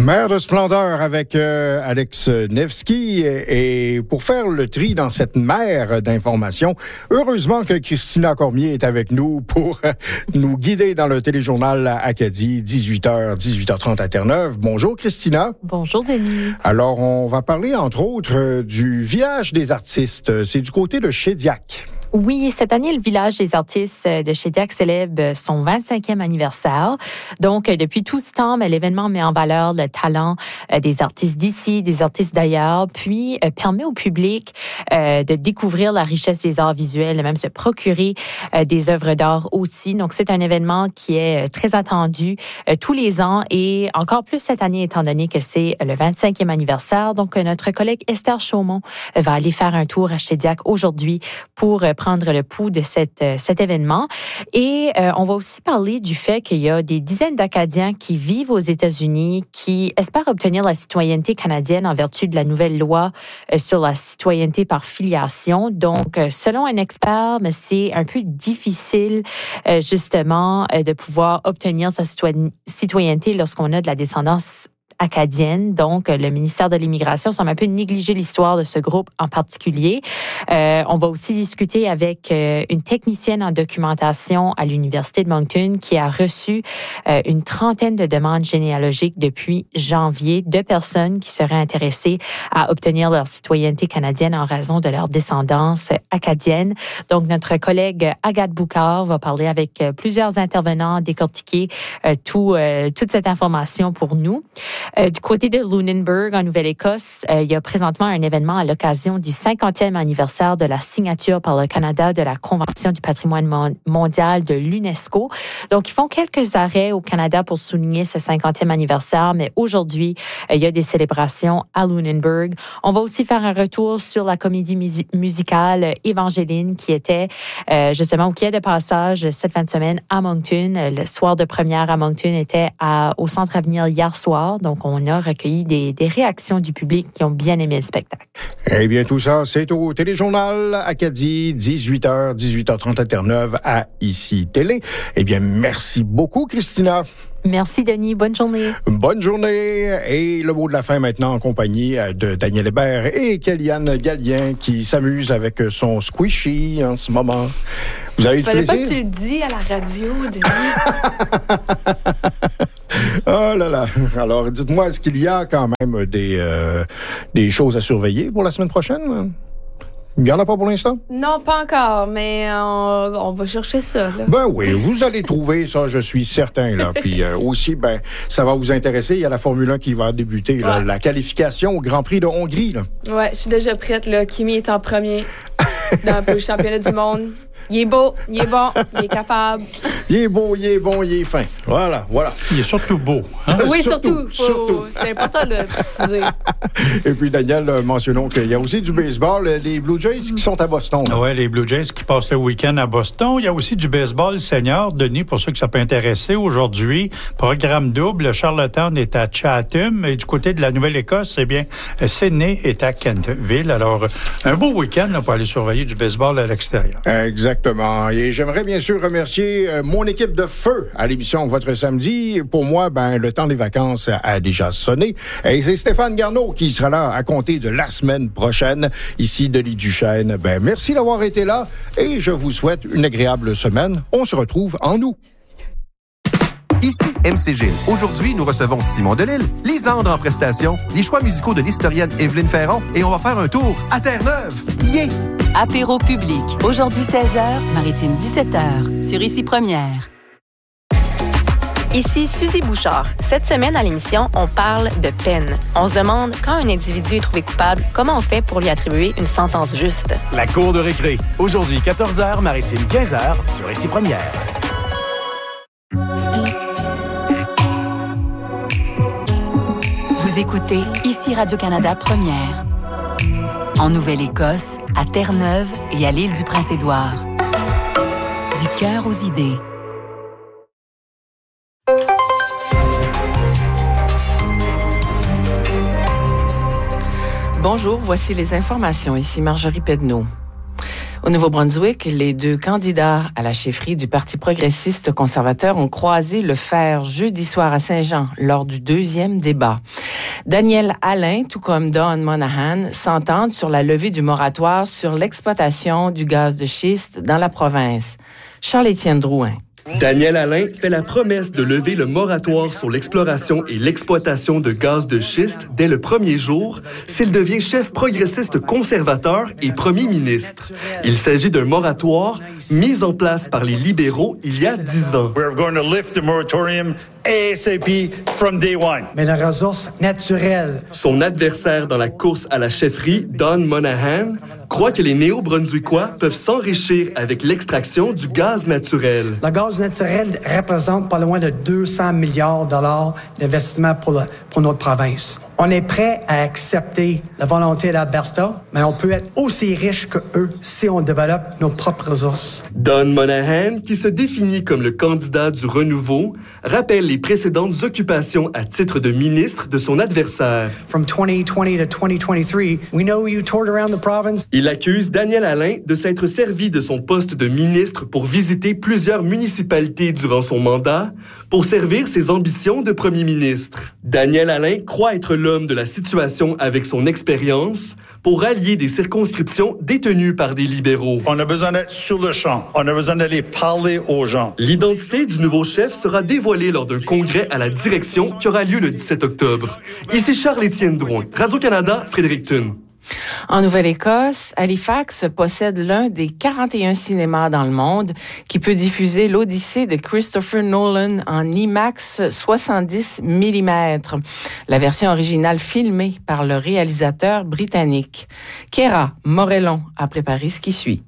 Mère de splendeur avec Alex Nevsky. Et pour faire le tri dans cette mer d'informations, heureusement que Christina Cormier est avec nous pour nous guider dans le téléjournal Acadie, 18h, 18h30 à Terre-Neuve. Bonjour Christina. Bonjour Denis. Alors, on va parler entre autres du village des artistes. C'est du côté de Shediac. Oui, cette année, le village des artistes de Shediac célèbre son 25e anniversaire. Donc, depuis tout ce temps, l'événement met en valeur le talent des artistes d'ici, des artistes d'ailleurs, puis permet au public de découvrir la richesse des arts visuels et même se procurer des œuvres d'art aussi. Donc, c'est un événement qui est très attendu tous les ans et encore plus cette année étant donné que c'est le 25e anniversaire. Donc, notre collègue Esther Chaumont va aller faire un tour à Shediac aujourd'hui pour prendre le pouls de cet événement. Et on va aussi parler du fait qu'il y a des dizaines d'Acadiens qui vivent aux États-Unis, qui espèrent obtenir la citoyenneté canadienne en vertu de la nouvelle loi sur la citoyenneté par filiation. Donc, selon un expert, mais c'est un peu difficile justement de pouvoir obtenir sa citoyenneté lorsqu'on a de la descendance acadienne. Donc, le ministère de l'Immigration semble un peu négliger l'histoire de ce groupe en particulier. On va aussi discuter avec une technicienne en documentation à l'Université de Moncton qui a reçu une trentaine de demandes généalogiques depuis janvier de personnes qui seraient intéressées à obtenir leur citoyenneté canadienne en raison de leur descendance acadienne. Donc, notre collègue Agathe Boucard va parler avec plusieurs intervenants, décortiquer toute cette information pour nous. Du côté de Lunenburg, en Nouvelle-Écosse, il y a présentement un événement à l'occasion du 50e anniversaire de la signature par le Canada de la Convention du patrimoine mondial de l'UNESCO. Donc, ils font quelques arrêts au Canada pour souligner ce 50e anniversaire, mais aujourd'hui, il y a des célébrations à Lunenburg. On va aussi faire un retour sur la comédie musicale Évangeline qui était justement au quai de passage cette fin de semaine à Moncton. Le soir de première à Moncton était au Centre Avenir hier soir. Donc, on a recueilli des réactions du public qui ont bien aimé le spectacle. Eh bien, tout ça, c'est au téléjournal Acadie, 18h, 18h30 à Terre-Neuve, à Ici Télé. Eh bien, merci beaucoup, Christina. Merci, Denis. Bonne journée. Bonne journée. Et le mot de la fin maintenant en compagnie de Daniel Hébert et Kellyanne Gallien qui s'amuse avec son squishy en ce moment. Vous avez du plaisir? Fallait pas que tu le dis à la radio, Denis. Oh là là. Alors, dites-moi, est-ce qu'il y a quand même des choses à surveiller pour la semaine prochaine? Il n'y en a pas pour l'instant? Non, pas encore, mais on va chercher ça. Là. Ben oui, vous allez trouver ça, je suis certain. Là. Puis aussi, ça va vous intéresser. Il y a la Formule 1 qui va débuter, là, la qualification au Grand Prix de Hongrie. Là. Ouais, je suis déjà prête. Là. Kimi est en premier dans le championnat du monde. Il est beau, il est bon, il est capable. Il est beau, il est bon, il est fin. Voilà. Il est surtout beau. Hein? Oui, surtout. C'est important de le préciser. Et puis, Daniel, mentionnons qu'il y a aussi du baseball. Les Blue Jays qui sont à Boston. Oui, les Blue Jays qui passent le week-end à Boston. Il y a aussi du baseball senior, Denis, pour ceux que ça peut intéresser. Aujourd'hui, programme double. Charlottetown est à Chatham. Et du côté de la Nouvelle-Écosse, eh bien, Sydney est à Kentville. Alors, un beau week-end là, pour aller surveiller du baseball à l'extérieur. Exactement. Et j'aimerais bien sûr remercier mon équipe de feu à l'émission Votre Samedi. Pour moi, le temps des vacances a déjà sonné. Et c'est Stéphane Garneau qui sera là à compter de la semaine prochaine, ici de l'île Duchesne. Merci d'avoir été là et je vous souhaite une agréable semaine. On se retrouve en août. Ici MCG. Aujourd'hui, nous recevons Simon Delille, Lisandre en prestation, les choix musicaux de l'historienne Evelyne Ferron et on va faire un tour à Terre-Neuve. Yeah! Apéro public. Aujourd'hui 16h, Maritime 17h. Sur Ici Première. Ici Suzy Bouchard. Cette semaine à l'émission, on parle de peine. On se demande, quand un individu est trouvé coupable, comment on fait pour lui attribuer une sentence juste? La cour de récré. Aujourd'hui 14h, Maritime 15h. Sur Ici Première. Vous écoutez Ici Radio-Canada Première. En Nouvelle-Écosse, à Terre-Neuve et à l'île du Prince-Édouard. Du cœur aux idées. Bonjour, voici les informations. Ici Marjorie Pedneau. Au Nouveau-Brunswick, les deux candidats à la chefferie du Parti progressiste conservateur ont croisé le fer jeudi soir à Saint-Jean lors du deuxième débat. Daniel Alain, tout comme Don Monahan, s'entendent sur la levée du moratoire sur l'exploitation du gaz de schiste dans la province. Charles-Étienne Drouin. Daniel Alain fait la promesse de lever le moratoire sur l'exploration et l'exploitation de gaz de schiste dès le premier jour s'il devient chef progressiste conservateur et premier ministre. Il s'agit d'un moratoire mis en place par les libéraux il y a 10 ans. We're going to lift the moratorium ASAP from day one. Mais la ressource naturelle. Son adversaire dans la course à la chefferie, Don Monahan, croit que les Néo-Brunswickois peuvent s'enrichir avec l'extraction du gaz naturel. Le gaz naturel représente pas loin de 200 milliards de dollars d'investissement pour notre province. On est prêt à accepter la volonté d'Alberta, mais on peut être aussi riche que eux si on développe nos propres ressources. Don Monahan, qui se définit comme le candidat du renouveau, rappelle les précédentes occupations à titre de ministre de son adversaire. From 2020 to 2023, we know you toured around the province. Il accuse Daniel Alain de s'être servi de son poste de ministre pour visiter plusieurs municipalités durant son mandat pour servir ses ambitions de premier ministre. Daniel Alain croit être l'homme de la situation avec son expérience pour allier des circonscriptions détenues par des libéraux. On a besoin d'être sur le champ. On a besoin d'aller parler aux gens. L'identité du nouveau chef sera dévoilée lors d'un congrès à la direction qui aura lieu le 17 octobre. Ici Charles-Étienne Drouin, Radio-Canada, Fredericton. En Nouvelle-Écosse, Halifax possède l'un des 41 cinémas dans le monde qui peut diffuser l'Odyssée de Christopher Nolan en IMAX 70 mm, la version originale filmée par le réalisateur britannique. Kéra Morellon a préparé ce qui suit.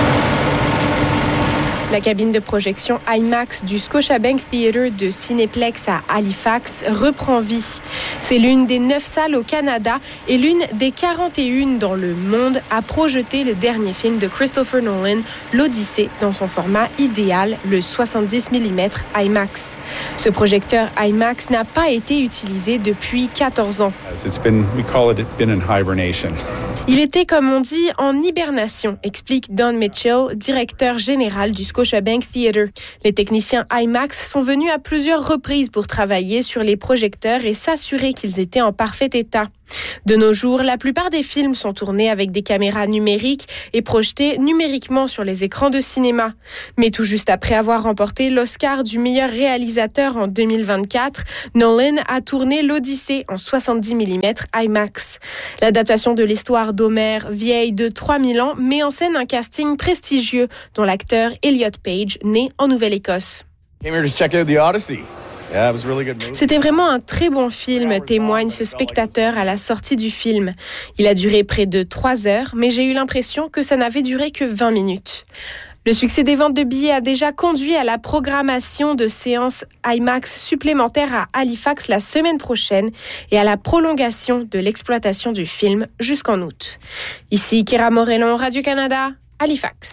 La cabine de projection IMAX du Scotiabank Theatre de Cineplex à Halifax reprend vie. C'est l'une des 9 salles au Canada et l'une des 41 dans le monde à projeter le dernier film de Christopher Nolan, l'Odyssée, dans son format idéal, le 70 mm IMAX. Ce projecteur IMAX n'a pas été utilisé depuis 14 ans. Il était, comme on dit, en hibernation, explique Don Mitchell, directeur général du Scotiabank Theatre. Les techniciens IMAX sont venus à plusieurs reprises pour travailler sur les projecteurs et s'assurer qu'ils étaient en parfait état. De nos jours, la plupart des films sont tournés avec des caméras numériques et projetés numériquement sur les écrans de cinéma. Mais tout juste après avoir remporté l'Oscar du meilleur réalisateur en 2024, Nolan a tourné l'Odyssée en 70 mm IMAX. L'adaptation de l'histoire d'Homère, vieille de 3000 ans, met en scène un casting prestigieux, dont l'acteur Elliot Page, né en Nouvelle-Écosse. C'était vraiment un très bon film, témoigne ce spectateur à la sortie du film. Il a duré près de 3 heures, mais j'ai eu l'impression que ça n'avait duré que 20 minutes. Le succès des ventes de billets a déjà conduit à la programmation de séances IMAX supplémentaires à Halifax la semaine prochaine et à la prolongation de l'exploitation du film jusqu'en août. Ici Kéra Morellon, Radio-Canada, Halifax.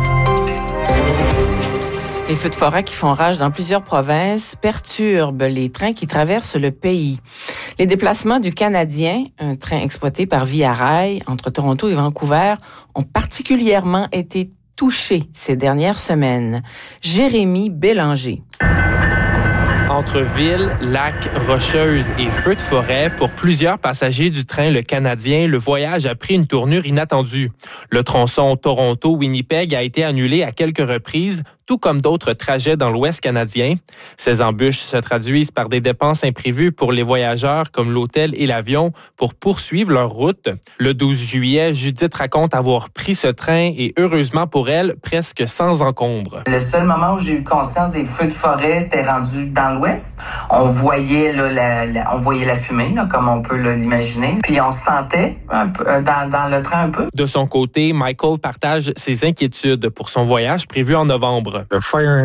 Les feux de forêt qui font rage dans plusieurs provinces perturbent les trains qui traversent le pays. Les déplacements du Canadien, un train exploité par Via Rail entre Toronto et Vancouver, ont particulièrement été touchés ces dernières semaines. Jérémy Bélanger. Entre villes, lacs, rocheuses et feux de forêt, pour plusieurs passagers du train Le Canadien, le voyage a pris une tournure inattendue. Le tronçon Toronto-Winnipeg a été annulé à quelques reprises, tout comme d'autres trajets dans l'Ouest canadien. Ces embûches se traduisent par des dépenses imprévues pour les voyageurs, comme l'hôtel et l'avion, pour poursuivre leur route. Le 12 juillet, Judith raconte avoir pris ce train et, heureusement pour elle, presque sans encombre. Le seul moment où j'ai eu conscience des feux de forêt, c'était rendu dans l'Ouest. On voyait la fumée, là, comme on peut l'imaginer, puis on se sentait un peu, dans le train un peu. De son côté, Michael partage ses inquiétudes pour son voyage prévu en novembre. La fin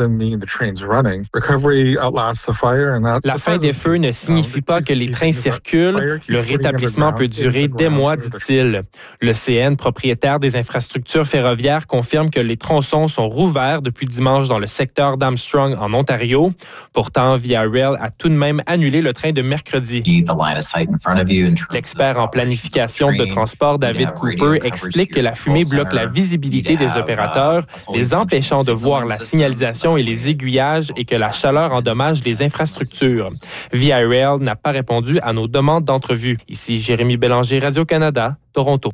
des feux ne signifie pas que les trains circulent. Le rétablissement peut durer des mois, dit-il. Le CN, propriétaire des infrastructures ferroviaires, confirme que les tronçons sont rouverts depuis dimanche dans le secteur d'Armstrong, en Ontario. Pourtant, Via Rail a tout de même annulé le train de mercredi. L'expert en planification de transport David Cooper explique que la fumée bloque la visibilité des opérateurs, les empêchant de voir la signalisation et les aiguillages et que la chaleur endommage les infrastructures. VIA Rail n'a pas répondu à nos demandes d'entrevue. Ici Jérémy Bélanger, Radio-Canada, Toronto.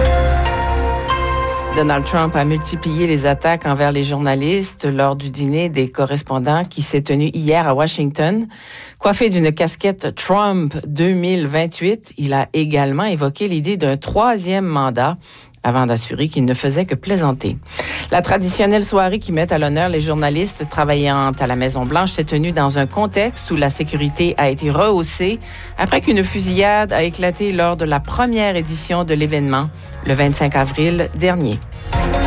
Donald Trump a multiplié les attaques envers les journalistes lors du dîner des correspondants qui s'est tenu hier à Washington. Coiffé d'une casquette Trump 2028, il a également évoqué l'idée d'un 3e mandat avant d'assurer qu'il ne faisait que plaisanter. La traditionnelle soirée qui met à l'honneur les journalistes travaillant à la Maison-Blanche s'est tenue dans un contexte où la sécurité a été rehaussée après qu'une fusillade a éclaté lors de la première édition de l'événement, le 25 avril dernier.